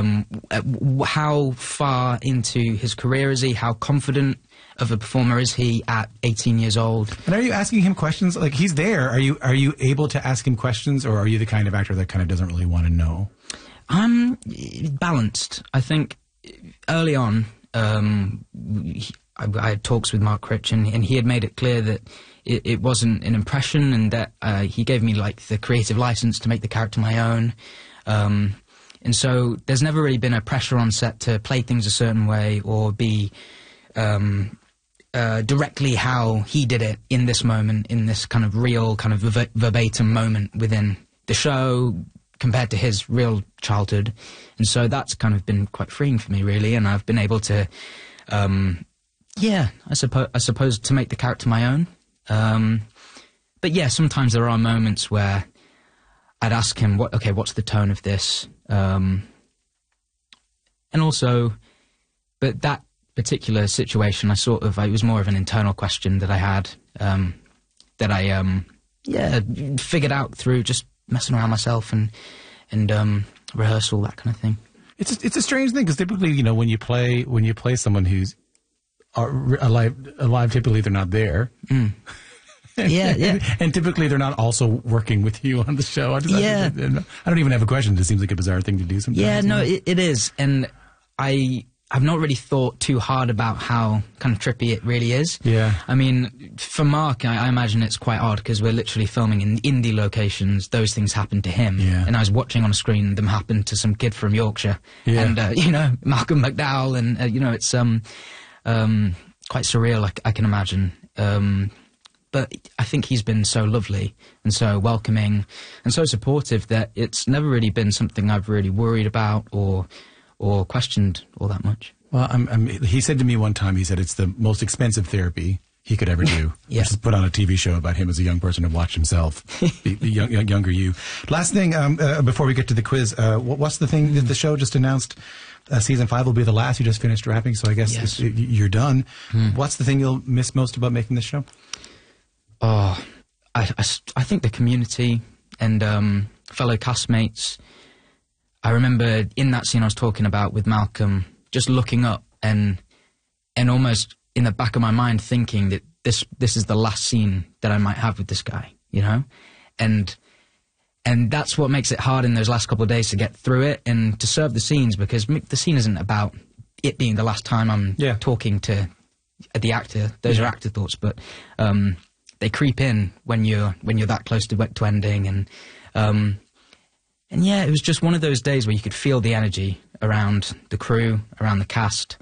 how far into his career is he? How confident of a performer is he at 18 years old? And are you asking him questions? Like, he's there. Are you able to ask him questions, or are you the kind of actor that kind of doesn't really want to know? I'm balanced. I think early on, I had talks with Mark Critch, and he had made it clear that it wasn't an impression, and that he gave me like the creative license to make the character my own. And so there's never really been a pressure on set to play things a certain way or be directly how he did it in this moment, in this kind of real, kind of verbatim moment within the show compared to his real childhood. And so that's kind of been quite freeing for me, really, and I've been able to, yeah, I suppose to make the character my own. But yeah, sometimes there are moments where I'd ask him, what's the tone of this? And also, but that particular situation, it was more of an internal question that I had, that I figured out through just messing around myself and rehearsal, that kind of thing. It's a strange thing, because typically, you know, when you play someone who's alive, typically they're not there. Mm. And typically they're not also working with you on the show. I don't even have a question. It seems like a bizarre thing to do sometimes. Yeah, no, it is. And I've not really thought too hard about how kind of trippy it really is. Yeah. I mean, for Mark, I imagine it's quite odd, because we're literally filming in indie locations. Those things happen to him. Yeah. And I was watching on a screen them happen to some kid from Yorkshire. Yeah. And, you know, Malcolm McDowell. And, you know, it's quite surreal, I can imagine. But I think he's been so lovely and so welcoming and so supportive that it's never really been something I've really worried about or questioned all that much. Well, he said to me one time, he said it's the most expensive therapy he could ever do. Yeah. Which is put on a TV show about him as a young person and watch himself, the younger you. Last thing, before we get to the quiz, what's the thing that the show just announced? Season 5 will be the last. You just finished wrapping, so I guess you're done. What's the thing you'll miss most about making this show? Oh, I think the community and fellow castmates. I remember in that scene I was talking about with Malcolm, just looking up and almost in the back of my mind thinking that this is the last scene that I might have with this guy, you know? And that's what makes it hard in those last couple of days to get through it and to serve the scenes, because the scene isn't about it being the last time I'm talking to the actor. Those are actor thoughts, but they creep in when you're that close to ending, and yeah, it was just one of those days where you could feel the energy around the crew, around the cast.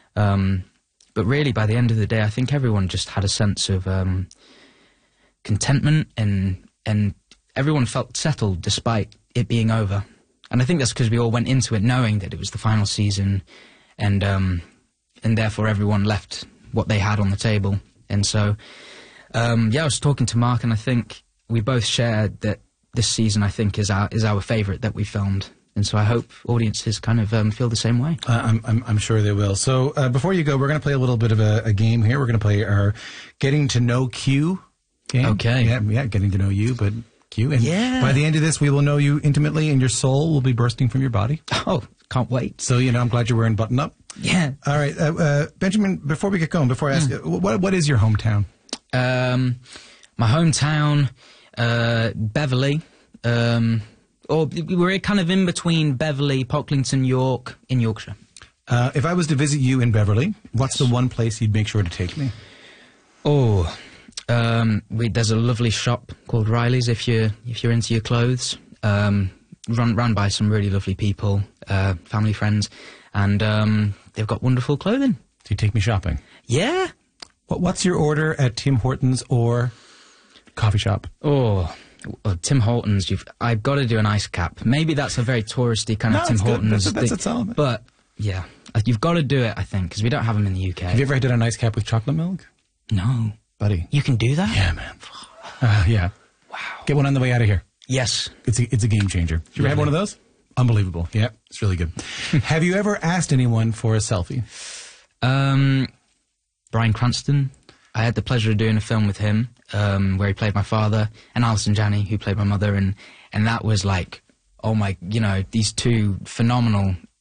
But really, by the end of the day, I think everyone just had a sense of contentment, and everyone felt settled despite it being over. And I think that's because we all went into it knowing that it was the final season, and therefore everyone left what they had on the table. And so, I was talking to Mark, and I think we both shared that this season, I think, is our favourite that we filmed. And so I hope audiences kind of feel the same way. I'm sure they will. So before you go, we're going to play a little bit of a game here. We're going to play our Getting to Know Q game. Okay. Yeah, getting to know you, but Q. And by the end of this, we will know you intimately, and your soul will be bursting from your body. Oh, can't wait. So, you know, I'm glad you're wearing button-up. Yeah. All right. Brenjamin, before we get going, before I ask, what is your hometown? My hometown, Beverley. Or we're kind of in between Beverley, Pocklington, York, in Yorkshire. If I was to visit you in Beverley, what's the one place you'd make sure to take me? Oh, there's a lovely shop called Riley's if you're into your clothes. Run by some really lovely people, family, friends, and they've got wonderful clothing. So you take me shopping? Yeah. What's your order at Tim Hortons or coffee shop? Oh, Tim Hortons. I've got to do an ice cap. Maybe that's a very touristy kind of Tim Hortons. That's its element. But yeah, you've got to do it, I think, because we don't have them in the UK. Have you ever done an ice cap with chocolate milk? No. Buddy. You can do that? Yeah, man. Yeah. Wow. Get one on the way out of here. Yes. It's a game changer. Did you ever have one of those? Unbelievable. Yeah, it's really good. Have you ever asked anyone for a selfie? Bryan Cranston. I had the pleasure of doing a film with him where he played my father, and Alison Janney, who played my mother, and that was like, oh my, these two phenomenal